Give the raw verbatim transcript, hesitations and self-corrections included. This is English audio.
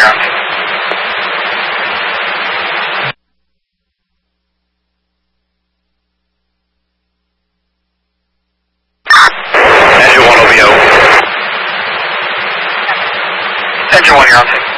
you're on tape. Engine one will be out. Engine one, you're on tape.